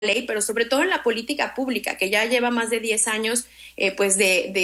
ley, pero sobre todo en la política pública, que ya lleva más de 10 años pues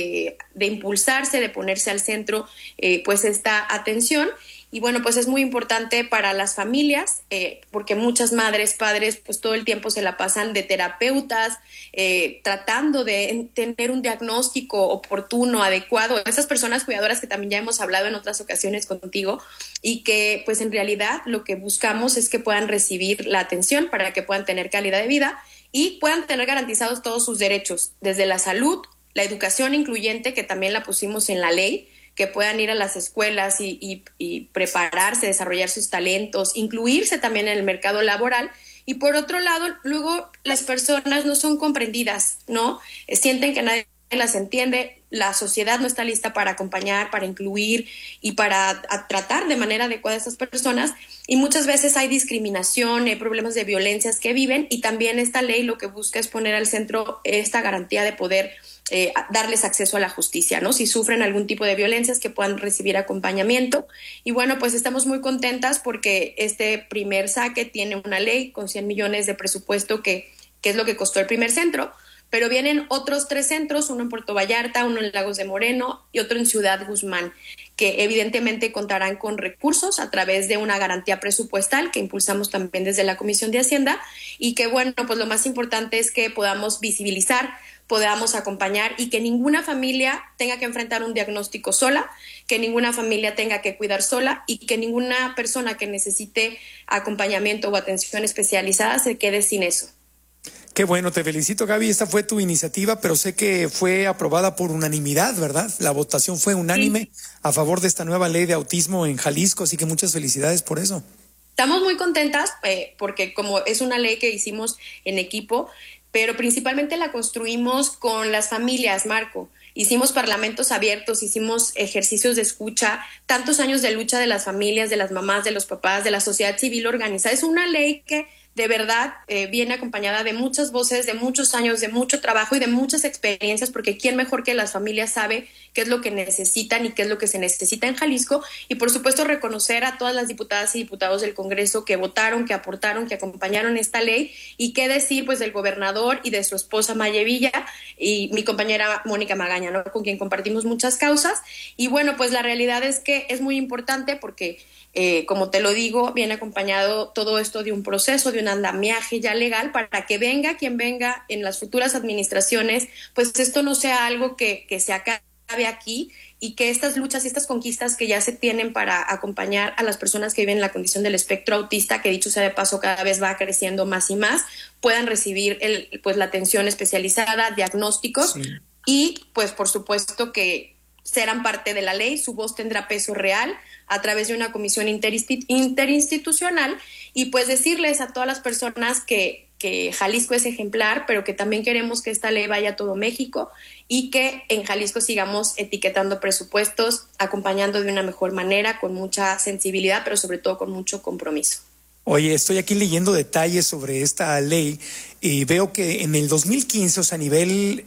de impulsarse, de ponerse al centro pues esta atención. Y bueno, pues es muy importante para las familias, porque muchas madres, padres, pues todo el tiempo se la pasan de terapeutas, tratando de tener un diagnóstico oportuno, adecuado. Esas personas cuidadoras que también ya hemos hablado en otras ocasiones contigo y que pues en realidad lo que buscamos es que puedan recibir la atención para que puedan tener calidad de vida y puedan tener garantizados todos sus derechos, desde la salud, la educación incluyente, que también la pusimos en la ley, que puedan ir a las escuelas y prepararse, desarrollar sus talentos, incluirse también en el mercado laboral. Y por otro lado, luego las personas no son comprendidas, ¿no? Sienten que nadie las entiende, la sociedad no está lista para acompañar, para incluir y para tratar de manera adecuada a esas personas, y muchas veces hay discriminación, hay problemas de violencias que viven, y también esta ley lo que busca es poner al centro esta garantía de poder darles acceso a la justicia, ¿no? Si sufren algún tipo de violencias, que puedan recibir acompañamiento. Y bueno, pues estamos muy contentas porque este primer saque tiene una ley con 100 millones de presupuesto, que es lo que costó el primer centro, pero vienen otros 3 centros, uno en Puerto Vallarta, uno en Lagos de Moreno y otro en Ciudad Guzmán, que evidentemente contarán con recursos a través de una garantía presupuestal que impulsamos también desde la Comisión de Hacienda, y que bueno, pues lo más importante es que podamos visibilizar, podamos acompañar y que ninguna familia tenga que enfrentar un diagnóstico sola, que ninguna familia tenga que cuidar sola y que ninguna persona que necesite acompañamiento o atención especializada se quede sin eso. Qué bueno, te felicito, Gaby. Esta fue tu iniciativa, pero sé que fue aprobada por unanimidad, ¿verdad? La votación fue unánime a favor de esta nueva ley de autismo en Jalisco, así que muchas felicidades por eso. Estamos muy contentas porque como es una ley que hicimos en equipo, pero principalmente la construimos con las familias, Marco. Hicimos parlamentos abiertos, hicimos ejercicios de escucha, tantos años de lucha de las familias, de las mamás, de los papás, de la sociedad civil organizada. Es una ley que de verdad viene acompañada de muchas voces, de muchos años, de mucho trabajo y de muchas experiencias, porque quién mejor que las familias sabe qué es lo que necesitan y qué es lo que se necesita en Jalisco. Y por supuesto reconocer a todas las diputadas y diputados del Congreso que votaron, que aportaron, que acompañaron esta ley, y qué decir pues del gobernador y de su esposa Maya Villa y mi compañera Mónica Magaña, ¿no? Con quien compartimos muchas causas. Y bueno, pues la realidad es que es muy importante porque como te lo digo, viene acompañado todo esto de un proceso, de un andamiaje ya legal, para que venga quien venga en las futuras administraciones, pues esto no sea algo que se acabe aquí, y que estas luchas y estas conquistas que ya se tienen para acompañar a las personas que viven en la condición del espectro autista, que dicho sea de paso cada vez va creciendo más y más, puedan recibir pues la atención especializada, diagnósticos, sí. Y pues por supuesto que serán parte de la ley, su voz tendrá peso real a través de una comisión interinstitucional, y pues decirles a todas las personas que Jalisco es ejemplar, pero que también queremos que esta ley vaya a todo México y que en Jalisco sigamos etiquetando presupuestos, acompañando de una mejor manera, con mucha sensibilidad, pero sobre todo con mucho compromiso. Oye, estoy aquí leyendo detalles sobre esta ley y veo que en el 2015, o sea, a nivel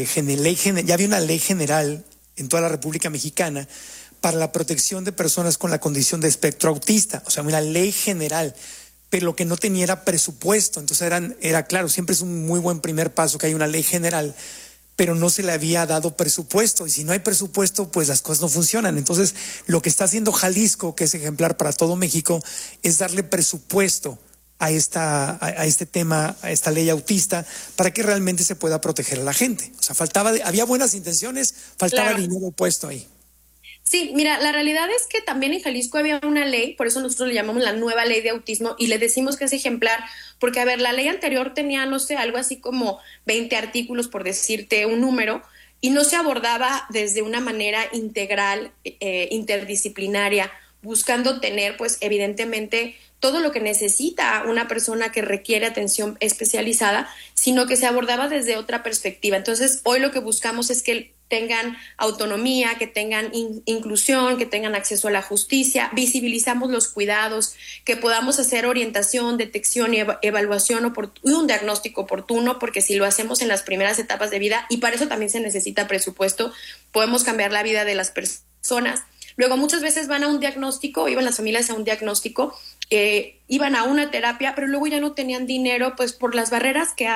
ya había una ley general en toda la República Mexicana para la protección de personas con la condición de espectro autista, o sea, una ley general, pero lo que no tenía era presupuesto. Entonces era claro, siempre es un muy buen primer paso que hay una ley general, pero no se le había dado presupuesto, y si no hay presupuesto, pues las cosas no funcionan. Entonces, lo que está haciendo Jalisco, que es ejemplar para todo México, es darle presupuesto a este tema, a esta ley autista, para que realmente se pueda proteger a la gente. O sea, había buenas intenciones, faltaba dinero puesto ahí. Sí, mira, la realidad es que también en Jalisco había una ley, por eso nosotros le llamamos la nueva ley de autismo y le decimos que es ejemplar, porque a ver, la ley anterior tenía, no sé, algo así como 20 artículos, por decirte un número, y no se abordaba desde una manera integral, interdisciplinaria, buscando tener, pues, evidentemente, todo lo que necesita una persona que requiere atención especializada, sino que se abordaba desde otra perspectiva. Entonces, hoy lo que buscamos es que tengan autonomía, que tengan inclusión, que tengan acceso a la justicia, visibilizamos los cuidados, que podamos hacer orientación, detección y evaluación y un diagnóstico oportuno, porque si lo hacemos en las primeras etapas de vida, y para eso también se necesita presupuesto, podemos cambiar la vida de las personas. Luego muchas veces van a un diagnóstico, iban las familias a un diagnóstico iban a una terapia, pero luego ya no tenían dinero, pues por las barreras que